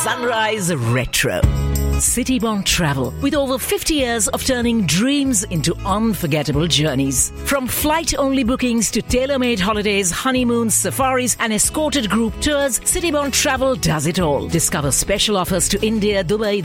Sunrise Retro. Citybond Travel, with over 50 years of turning dreams into unforgettable journeys. From flight-only bookings to tailor-made holidays, honeymoons, safaris and escorted group tours, Citybond Travel does it all. Discover special offers to India, Dubai,